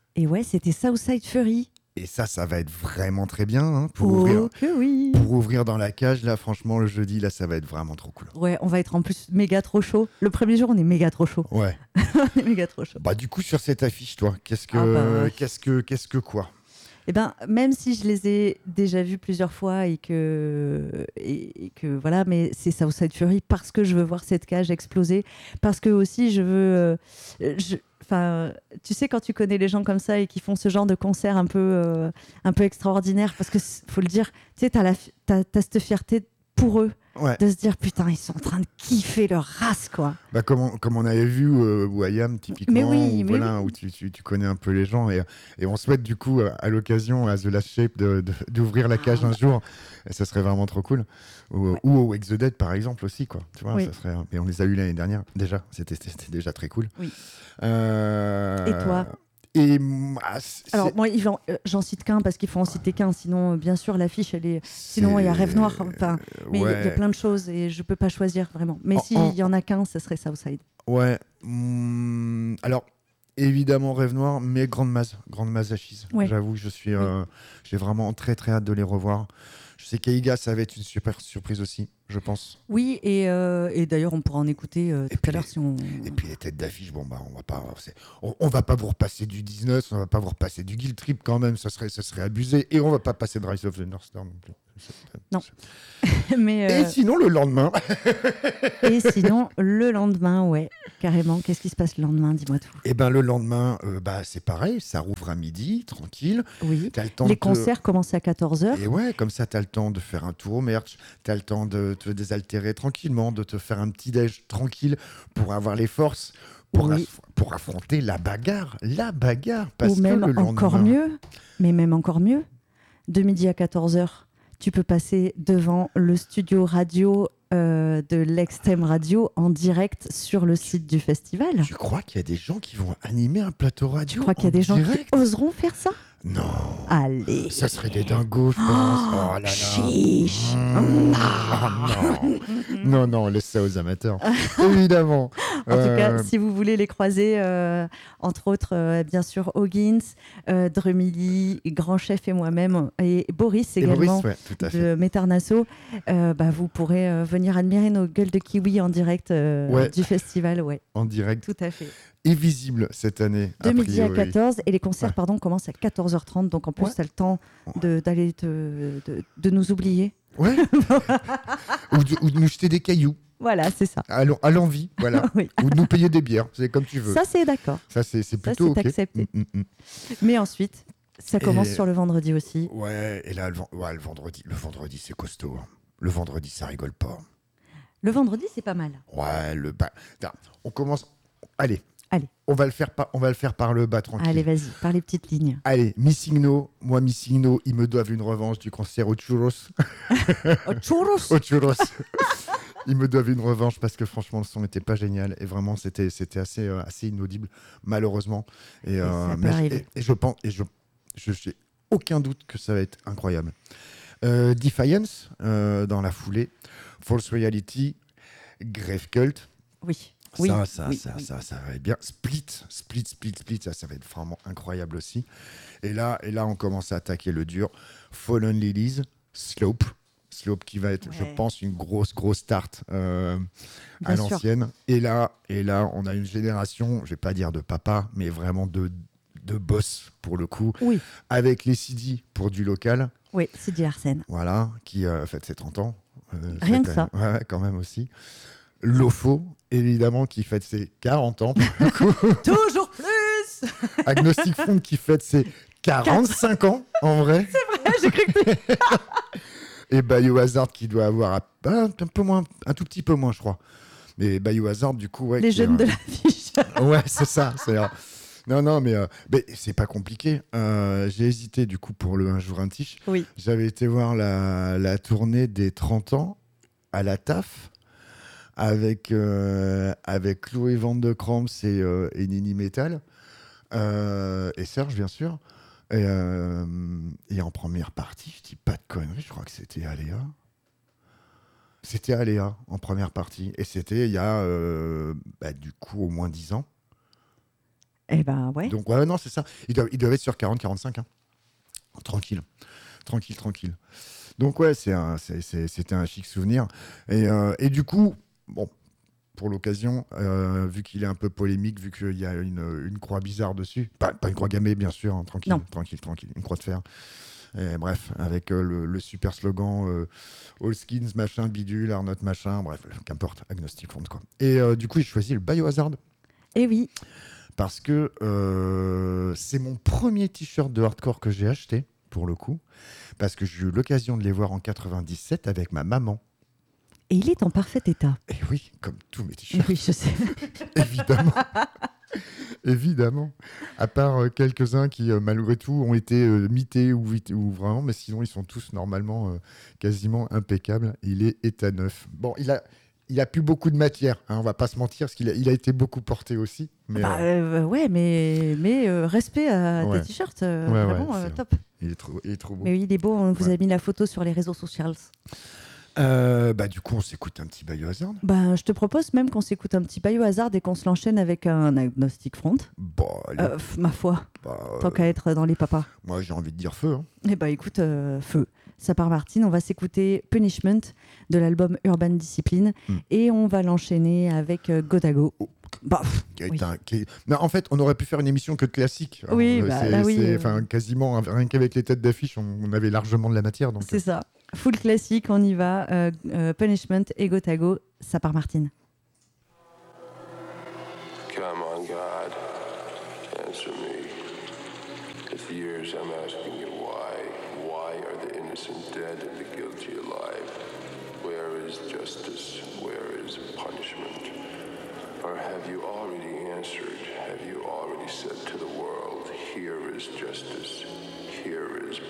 Et ouais, c'était Southside Fury. Et ça va être vraiment très bien hein, Oh que oui. pour ouvrir dans la cage. Là, franchement, le jeudi, là, ça va être vraiment trop cool. Ouais, on va être en plus méga trop chaud. Le premier jour, on est méga trop chaud. Ouais. On est méga trop chaud. Bah, du coup, sur cette affiche, toi, Ah bah, qu'est-ce que quoi? eh ben, même si je les ai déjà vus plusieurs fois et que voilà, mais c'est Southside Fury parce que je veux voir cette cage exploser, parce que aussi je veux, enfin, tu sais quand tu connais les gens comme ça et qui font ce genre de concert un peu extraordinaire, parce que faut le dire, tu sais, t'as cette fierté pour eux. Ouais. De se dire putain ils sont en train de kiffer leur race quoi. Bah, comme on avait vu Wayam typiquement, Mais oui, où, mais voilà, oui. où tu connais un peu les gens et on souhaite du coup à l'occasion à The Last Shape d'ouvrir la cage un jour et ça serait vraiment trop cool Ouais. ou au Wake the Dead par exemple aussi quoi tu vois Oui. ça serait mais on les a eu l'année dernière déjà c'était déjà très cool. Oui. Et Euh, toi? Alors moi, j'en cite qu'un parce qu'il faut en citer qu'un, sinon bien sûr l'affiche elle est. Sinon il y a Rêve Noir, enfin, mais il y a ouais plein de choses et je peux pas choisir vraiment. Mais en, s'il en- y en a qu'un, ce serait Southside. ouais alors évidemment Rêve Noir mais Grande Masse Achise Ouais. j'avoue Oui. j'ai vraiment très très hâte de les revoir. Je sais qu'Aiga ça va être une super surprise aussi je pense. Oui et d'ailleurs on pourra en écouter Et tout puis à l'heure si on. Et puis les têtes d'affiche, bon bah on va pas vous repasser du 19, on va pas vous repasser du Guild Trip quand même, ça serait abusé, et on va pas passer de Rise of the North Star non plus. Non. Mais Et sinon le lendemain, et sinon le lendemain, ouais, carrément. Qu'est-ce qui se passe le lendemain? Dis-moi tout. et ben le lendemain, bah c'est pareil, ça rouvre à midi, tranquille. Oui. T'as le temps Les de te... concerts commencent à 14h. Et ouais, comme ça, t'as le temps de faire un tour au merch, t'as le temps de te désaltérer tranquillement, de te faire un petit déj tranquille pour avoir les forces Oui. pour affronter la bagarre, Ou parce que même le encore lendemain. mieux, mais même encore mieux, de midi à 14h, tu peux passer devant le studio radio de l'Extrême Radio en direct sur le site du festival. Tu crois qu'il y a des gens qui vont animer un plateau Tu radio crois qu'il y en a des gens qui direct? oseront faire ça? Non, Allez. ça serait des dingos, je pense. Oh là là. Chiche. Non, non, laisse ça aux amateurs. Évidemment. En tout cas, si vous voulez les croiser, entre autres, bien sûr, Hoggins, Drumilly, Grand Chef et moi-même, et Boris Et également, Boris, ouais, tout à fait. de Metarnasso, bah, vous pourrez venir admirer nos gueules de kiwi en direct Ouais. du festival. Ouais, En direct tout à fait. et visible cette année. De a midi à priori. 14 et les concerts Ouais. pardon, commencent à 14h30. Donc en plus, Ouais. tu as le temps d'aller de nous oublier. Ouais. ou de nous jeter des cailloux Voilà, c'est ça. à l'envie, voilà. Oui. Ou de nous payer des bières, c'est comme tu veux. Ça, c'est d'accord. Ça, c'est Ça, plutôt c'est ok. accepté. Mm. Mais ensuite, ça commence Et- sur le vendredi aussi. Ouais, et là, le vendredi, c'est costaud. Hein. Le vendredi, ça rigole pas. Le vendredi, c'est pas mal. Ouais, Tiens, on commence. Allez. Allez. On va le faire par le bas tranquille. Allez, vas-y, par les petites lignes. Allez, Missing No, ils me doivent une revanche du concert au Churros. Oh, churros. Au Churros. Ils me doivent une revanche parce que franchement le son n'était pas génial et vraiment c'était assez inaudible malheureusement ça peut mais arriver. et je pense et je j'ai aucun doute que ça va être incroyable. Defiance dans la foulée, False Reality, Grave Cult. Oui. Oui. Ça oui. va être bien. Split, ça va être vraiment incroyable aussi. Et là, on commence à attaquer le dur. Fallen Lilies, Slope qui va être, je pense, une grosse start à Bien sûr. l'ancienne. Et là, on a une génération, je vais pas dire de papa, mais vraiment de boss pour le coup. Oui. Avec les CD pour du local. Oui, c'est du Arsène. Voilà, qui fête ses 30 ans. Rien que ça. Ouais, quand même aussi. Lofo, évidemment, qui fête ses 40 ans. Pour le coup. Toujours plus. Agnostic Front qui fête ses 45 ans, en vrai. C'est vrai, j'ai cru que Et Biohazard qui doit avoir un tout petit peu moins, je crois. Mais Biohazard, du coup, ouais. les jeunes de l'affiche. Ouais, c'est ça. Non, mais c'est pas compliqué. J'ai hésité, du coup, pour le Un jour un tiche. Oui. J'avais été voir la tournée des 30 ans à la TAF avec Chloé Van de Krams et Nini Metal et Serge, bien sûr. Et en première partie, je dis pas de conneries, je crois que c'était Aléa. C'était Aléa en première partie. Et c'était il y a du coup au moins 10 ans. Eh ben ouais. Donc, ouais, non, c'est ça. Ils doivent être sur 40-45. Hein. Tranquille. Tranquille. Donc, ouais, c'était un chic souvenir. Et du coup, bon, pour l'occasion, vu qu'il est un peu polémique, vu qu'il y a une croix bizarre dessus, pas une croix gammée, bien sûr, hein, tranquille, une croix de fer. Et bref, avec le super slogan All Skins, machin, bidule, Arnott, machin, bref, qu'importe, Agnostic Front, quoi. Et du coup, j'ai choisi le Biohazard. Eh oui. Parce que c'est mon premier t-shirt de hardcore que j'ai acheté, pour le coup, parce que j'ai eu l'occasion de les voir en 97 avec ma maman. Et il est en parfait état. Et oui, comme tous mes t-shirts. Oui, je sais. Évidemment. À part quelques-uns qui, malgré tout, ont été mités ou vraiment, mais sinon, ils sont tous normalement quasiment impeccables. Il est état neuf. Bon, il a plus beaucoup de matière, hein, on va pas se mentir, parce qu'il a été beaucoup porté aussi. Mais, ouais, mais respect à tes t-shirts, vraiment top. Il est trop beau. Mais oui, il est beau, on vous a mis la photo sur les réseaux sociaux. Du coup, on s'écoute un petit Biohazard. Je te propose même qu'on s'écoute un petit Biohazard et qu'on se l'enchaîne avec un Agnostic Front. Ma foi, tant qu'à être dans les papas. Moi, j'ai envie de dire feu. Hein. Eh écoute, feu. Ça part Martine, on va s'écouter Punishment de l'album Urban Discipline et on va l'enchaîner avec Godago. Mais en fait, on aurait pu faire une émission que de classiques. Oui, quasiment, rien qu'avec les têtes d'affiche, on avait largement de la matière. Donc... C'est ça. Full classique, on y va. Punishment et Gotago, ça part Martine. Come on, God, answer me. For years I'm asking you why. Why are the innocent dead and the guilty alive? Where is justice? Where is punishment? Or have you already answered? Have you already said to the world, here is justice, here is